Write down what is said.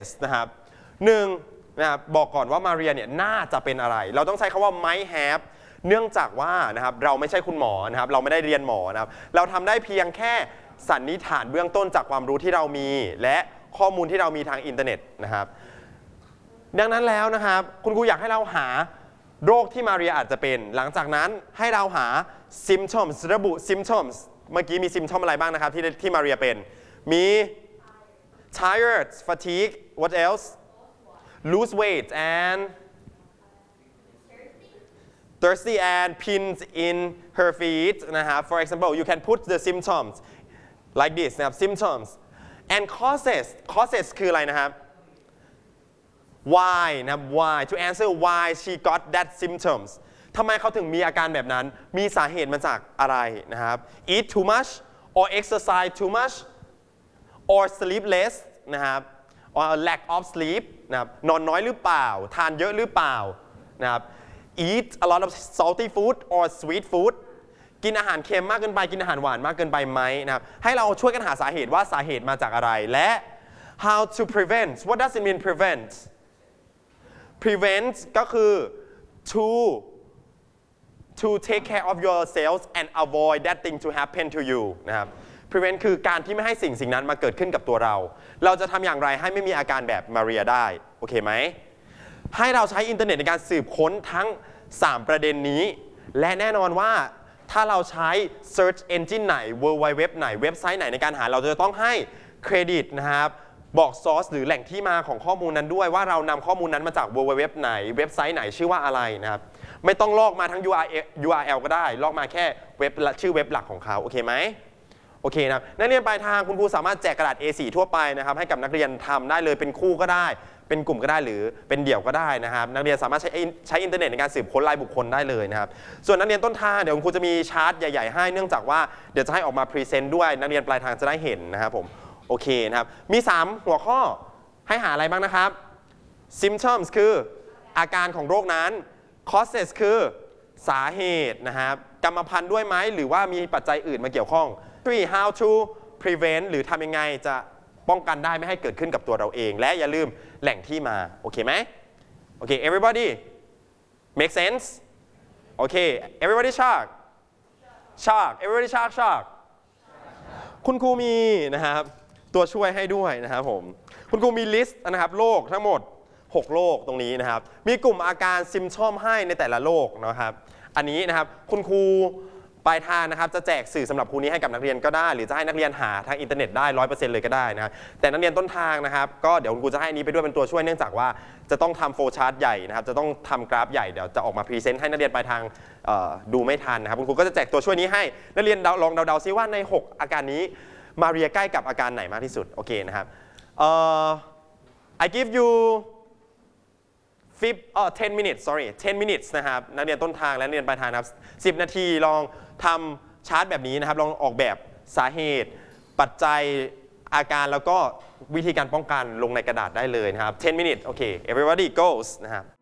นะครับหนึ่งนะครับบอกก่อนว่ามาเรียเนี่ยน่าจะเป็นอะไรเราต้องใช้คำว่า might have เนื่องจากว่านะครับเราไม่ใช่คุณหมอนะครับเราไม่ได้เรียนหมอนะครับเราทำได้เพียงแค่สันนิษฐานเบื้องต้นจากความรู้ที่เรามีและข้อมูลที่เรามีทางอินเทอร์เน็ตนะครับดังนั้นแล้วนะครับคุณครูอยากให้เราหาโรคที่มาเรียอาจจะเป็นหลังจากนั้นให้เราหา symptoms ระบุ symptoms เมื่อกี้มี symptom อะไรบ้างนะครับที่มาเรียเป็นมี tired fatigue what else lose weight and thirsty and pins in her feet นะครับ for example you can put the symptoms like this นะครับ symptoms and causes คืออะไรนะครับ why นะครับ why to answer why she got that symptoms ทำไมเขาถึงมีอาการแบบนั้นมีสาเหตุมาจากอะไรนะครับ eat too much or exercise too much or sleep less นะครับ or lack of sleep นะครับนอนน้อยหรือเปล่าทานเยอะหรือเปล่านะครับ eat a lot of salty food or sweet food กินอาหารเค็มมากเกินไปกินอาหารหวานมากเกินไปไหมนะครับให้เราช่วยกันหาสาเหตุว่าสาเหตุมาจากอะไรและ how to prevent what does it mean prevent ก็คือ to take care of yourself and avoid that thing to happen to you นะครับ prevent คือการที่ไม่ให้สิ่งนั้นมาเกิดขึ้นกับตัวเราจะทำอย่างไรให้ไม่มีอาการแบบมาเรียได้โอเคไหมให้เราใช้อินเทอร์เน็ตในการสืบค้นทั้ง3ประเด็นนี้และแน่นอนว่าถ้าเราใช้ search engine ไหน world wide web ไหนเว็บไซต์ไหนในการหาเราจะต้องให้เครดิตนะครับบอก source หรือแหล่งที่มาของข้อมูลนั้นด้วยว่าเรานำข้อมูลนั้นมาจาก world wide web ไหนเว็บไซต์ไหนชื่อว่าอะไรนะครับไม่ต้องลอกมาทั้ง URL ก็ได้ลอกมาแค่เว็บชื่อเว็บหลักของเขาโอเคไหมโอเคนะครับนักเรียนปลายทางคุณครูสามารถแจกกระดาษ A4 ทั่วไปนะครับให้กับนักเรียนทำได้เลยเป็นคู่ก็ได้เป็นกลุ่มก็ได้หรือเป็นเดี่ยวก็ได้นะครับนักเรียนสามารถใช้อินเทอร์เน็ตในการสืบค้นรายบุคคลได้เลยนะครับส่วนนักเรียนต้นทางเดี๋ยวคุณครูจะมีชาร์ตใหญ่ๆให้เนื่องจากว่าเดี๋ยวจะให้ออกมาพรีเซนต์ด้วยนักเรียนปลายทางจะได้เห็นนะครับผมโอเคนะครับมี3หัวข้อให้หาอะไรบ้างนะครับ symptoms คืออาการของโรคนั้น causes คือสาเหตุนะครับกรรมพันธุ์ด้วยไหมหรือว่ามีปัจจัยอื่นมาเกี่ยวข้อง 3 how to prevent หรือทำยังไงจะป้องกันได้ไม่ให้เกิดขึ้นกับตัวเราเองและอย่าลืมแหล่งที่มาโอเคไหมโอเค everybody make sense โอเค everybody shark everybody shark คุณครูมีนะครับตัวช่วยให้ด้วยนะครับผมคุณครูมีลิสต์นะครับโรคทั้งหมด6โรคตรงนี้นะครับมีกลุ่มอาการซิมทอมให้ในแต่ละโรคนะครับอันนี้นะครับคุณครูปลายทางนะครับจะแจกสื่อสำหรับครูนี้ให้กับนักเรียนก็ได้หรือจะให้นักเรียนหาทางอินเทอร์เน็ตได้ 100% เลยก็ได้นะครับแต่นักเรียนต้นทางนะครับก็เดี๋ยวคุณครูจะให้อันนี้ไปด้วยเป็นตัวช่วยเนื่องจากว่าจะต้องทำโฟล์ชาร์ตใหญ่นะครับจะต้องทำกราฟใหญ่เดี๋ยวจะออกมาพรีเซนต์ให้นักเรียนปลายทางดูไม่ทันนะครับคุณครูก็จะแจกตัวช่วยนี้ให้นักเรียนลองเดาๆซิว่าใน6อาการนี้มาเรียใกล้กับอาการไหนมากที่สุดโอเคนะครับI give you 10 minutes 10 minutes นะครับนักเรียนต้นทางและนักเรียนปลายทางนะครับ10 นาทีลองทำชาร์ตแบบนี้นะครับลองออกแบบสาเหตุปัจจัยอาการแล้วก็วิธีการป้องกันลงในกระดาษได้เลยนะครับ10 minutes โอเค everybody goes นะครับ